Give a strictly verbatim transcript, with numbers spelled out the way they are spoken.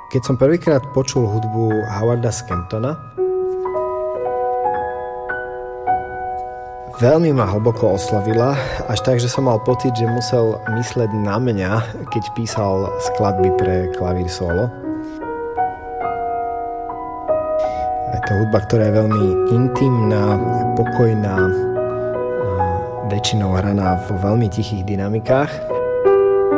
Keď som prvýkrát počul hudbu Howarda Scamptona, veľmi ma hlboko oslovila, až tak, že som mal pocit, že musel mysleť na mňa, keď písal skladby pre klavír solo. Je to hudba, ktorá je veľmi intimná, pokojná, väčšinou hraná vo veľmi tichých dynamikách.